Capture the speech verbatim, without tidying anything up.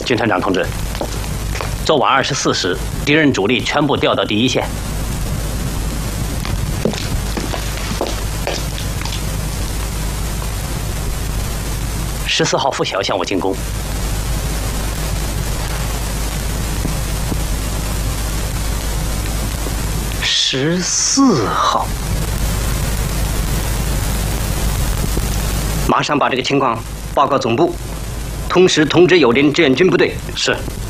金团长同志，昨晚二十四时，敌人主力全部调到第一线。十四号拂晓向我进攻。十四号， 马上把这个情况报告总部，同时通知友邻志愿军部队。 是。